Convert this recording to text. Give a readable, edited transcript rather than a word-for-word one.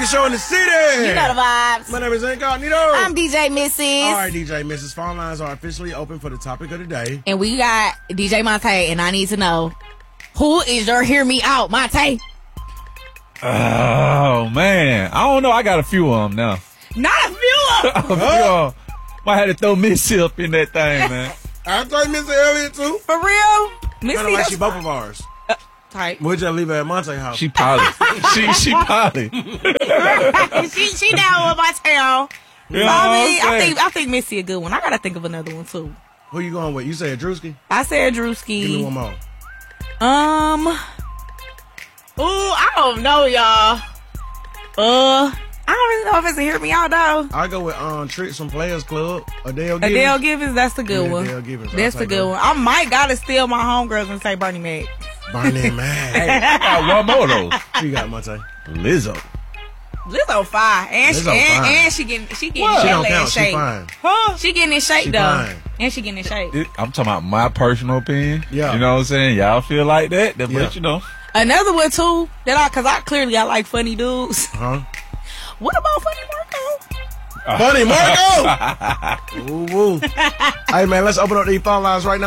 biggest show in the city. You know the vibes. My name is Incognito. I'm DJ Mrs. All right, DJ Mrs. Phone lines are officially open for the topic of the day. And we got DJ Monte, and I need to know, who is your Hear Me Out, Monte? Oh, man. I don't know. I got a few of them now. Not a few of them. A few of them. Might have to throw Missy up in that thing, man. I thought Missy earlier, too. For real? Missy, Kind of like she both of ours. Tight. We'll just leave her at Monte's house. She probably. she probably. she down with my tail. You So, know I think Missy a good one. I gotta think of another one too. Who you going with? You said Drewski? I said Drewski. Give me one more. I don't know, y'all. I don't really know if it's a Hear Me Out though. I go with Tricks from Players Club. Adele Givens. Adele Givens, that's the good one. Adele Givens. That's the good one. I might gotta steal my homegirls and say Bernie Mac. Bernie Mac. Hey, I got one more of those. Who you got, Monte? Lizzo. Lizzo fine, and Lizzo fine. and she getting She hella don't in count. She shape. fine. Huh? She getting in shape She though, fine. and she getting in shape. I'm talking about my personal opinion. Yeah. You know what I'm saying? Y'all feel like that? Then Yeah. let you know. Another one too cause I clearly like funny dudes. Huh? What about Funny Marco? Funny Marco! Ooh, woo. Hey, man, let's open up these phone lines right now.